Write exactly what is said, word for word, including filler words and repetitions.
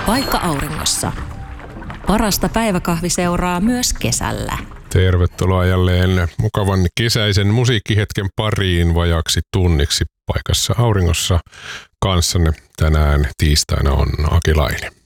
Paikka auringossa. Parasta päiväkahviseuraa myös kesällä. Tervetuloa jälleen mukavan kesäisen musiikkihetken pariin vajaksi tunniksi Paikassa auringossa kanssanne. Tänään tiistaina on Aki Laine.